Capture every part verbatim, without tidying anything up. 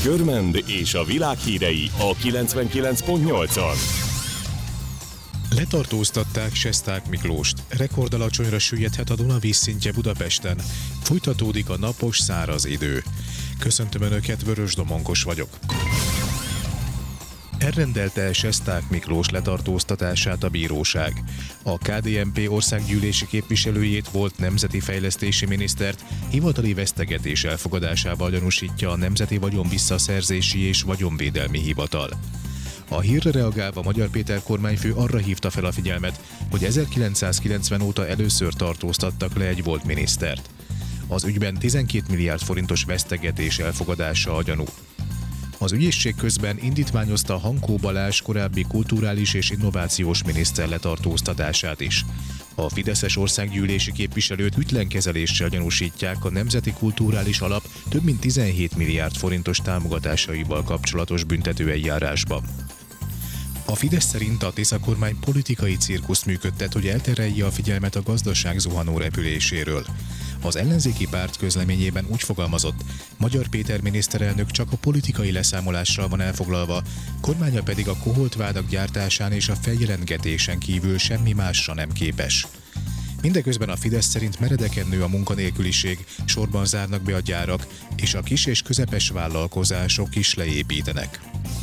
Körmend és a világ hírei a kilencvenkilenc pont nyolcon. Letartóztatták Sesták Miklóst. Rekordalacsonyra süllyedhet a Duna vízszintje Budapesten. Folytatódik a napos, száraz idő. Köszöntöm Önöket, Vörös Domonkos vagyok. Elrendelte Sesták Miklós letartóztatását a bíróság. A ká dé en pé országgyűlési képviselőjét, volt nemzeti fejlesztési minisztert hivatali vesztegetés elfogadásával gyanúsítja a Nemzeti Vagyon Visszaszerzési és Vagyonvédelmi Hivatal. A hírre reagálva Magyar Péter kormányfő arra hívta fel a figyelmet, hogy ezerkilencszázkilencven óta először tartóztattak le egy volt minisztert. Az ügyben tizenkét milliárd forintos vesztegetés elfogadása a gyanú. Az ügyészség közben indítványozta Hankó Balázs korábbi kulturális és innovációs miniszter letartóztatását is. A fideszes országgyűlési képviselőt ügylenkezeléssel gyanúsítják a Nemzeti Kulturális Alap több mint tizenhét milliárd forintos támogatásaival kapcsolatos büntetőeljárásban. A Fidesz szerint a Tisza kormány politikai cirkuszt működtet, hogy elterelje a figyelmet a gazdaság zuhanó repüléséről. Az ellenzéki párt közleményében úgy fogalmazott, Magyar Péter miniszterelnök csak a politikai leszámolással van elfoglalva, kormánya pedig a koholt vádak gyártásán és a feljelentgetésen kívül semmi másra nem képes. Mindeközben a Fidesz szerint meredeken nő a munkanélküliség, sorban zárnak be a gyárak, és a kis és közepes vállalkozások is leépítenek.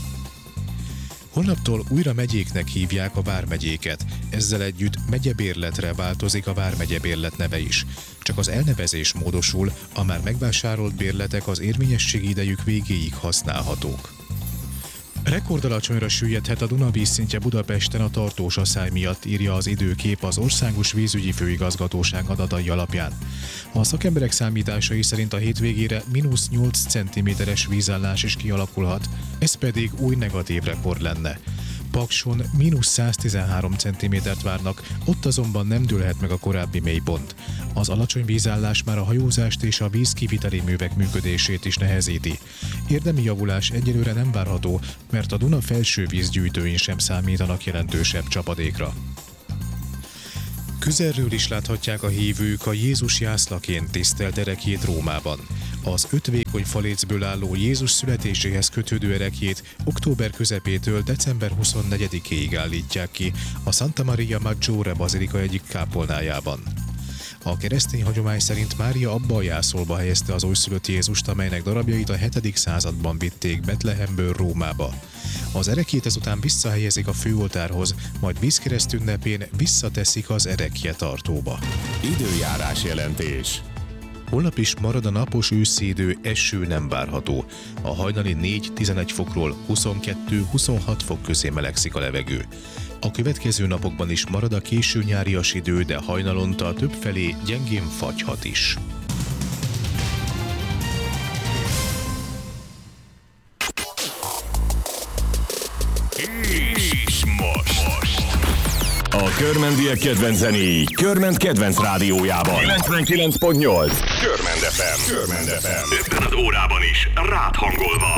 Holnaptól újra megyéknek hívják a vármegyéket, ezzel együtt megyebérletre változik a vármegyebérlet neve is. Csak az elnevezés módosul, a már megvásárolt bérletek az érvényességi idejük végéig használhatók. Rekordalacsonyra süllyedhet a Duna vízszintje Budapesten a tartós aszály miatt, írja az Időkép az Országos Vízügyi Főigazgatóság adatai alapján. A szakemberek számításai szerint a hétvégére mínusz nyolc centiméteres vízállás is kialakulhat, ez pedig új negatív rekord lenne. Pakson mínusz száztizenhárom centimétert várnak, ott azonban nem dőlhet meg a korábbi mélypont. Az alacsony vízállás már a hajózást és a vízkiviteli művek működését is nehezíti. Érdemi javulás egyelőre nem várható, mert a Duna felső vízgyűjtőin sem számítanak jelentősebb csapadékra. Közelről is láthatják a hívők a Jézus jászlaként tisztelt ereklyét Rómában. Az öt vékony falécből álló Jézus születéséhez kötődő ereklyét október közepétől december huszonnegyedikéig állítják ki a Santa Maria Maggiore bazilika egyik kápolnájában. A keresztény hagyomány szerint Mária abba a jászolba helyezte az újszülött Jézust, amelynek darabjait a hetedik században vitték Betlehemből Rómába. Az ereklyét ezután visszahelyezik a főoltárhoz, majd vízkereszt ünnepén visszateszik az ereklyetartóba. Időjárás jelentés. Holnap is marad a napos őszi idő, eső nem várható. A hajnali négy-tizenegy fokról huszonkettő-huszonhat fok közé melegszik a levegő. A következő napokban is marad a késő nyárias idő, de hajnalonta többfelé gyengén fagyhat is. És most, most. A körmendiek kedvenc zenéi Körmend kedvenc rádiójában. kilencvenkilenc pont nyolc. Körmend ef em. Körmend ef em. Ebben az órában is rád hangolva.